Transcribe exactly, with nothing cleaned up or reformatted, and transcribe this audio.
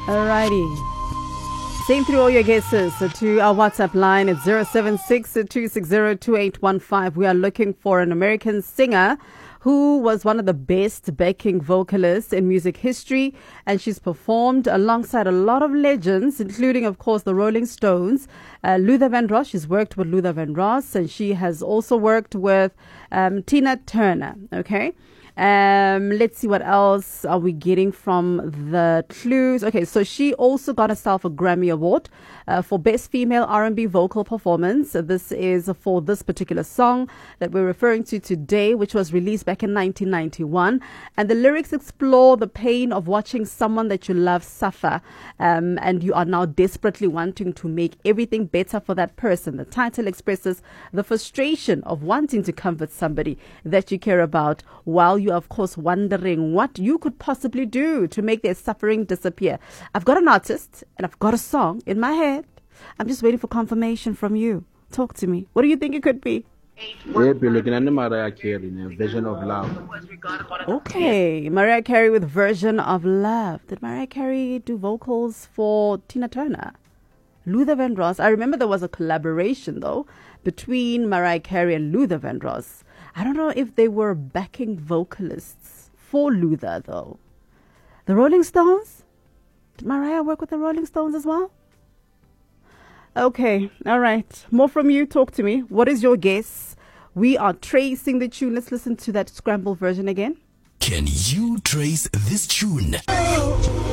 Alrighty. Send through all your guesses to our WhatsApp line at zero seven six, two six zero, two eight one five. We are looking for an American singer who was one of the best backing vocalists in music history, and she's performed alongside a lot of legends, including, of course, the Rolling Stones. Uh, Luther Vandross, she's worked with Luther Vandross, and she has also worked with um, Tina Turner, okay? Um, let's see what else are we getting from the clues. Okay, so she also got herself a Grammy Award uh, for Best Female R and B Vocal Performance. This is for this particular song that we're referring to today, which was released back in nineteen ninety-one. And the lyrics explore the pain of watching someone that you love suffer, um, and you are now desperately wanting to make everything better for that person. The title expresses the frustration of wanting to comfort somebody that you care about while you are, of course, wondering what you could possibly do to make their suffering disappear. I've got an artist and I've got a song in my head. I'm just waiting for confirmation from you. Talk to me. What do you think it could be? We're looking at Mariah Carey, Version of Love. Okay, Mariah Carey with Version of Love. Did Mariah Carey do vocals for Tina Turner? Luther Vandross. I remember there was a collaboration, though, between Mariah Carey and Luther Vandross. I don't know if they were backing vocalists for Luther, though. The Rolling Stones? Did Mariah work with the Rolling Stones as well? Okay, all right. More from you. Talk to me. What is your guess? We are tracing the tune. Let's listen to that scrambled version again. Can you trace this tune?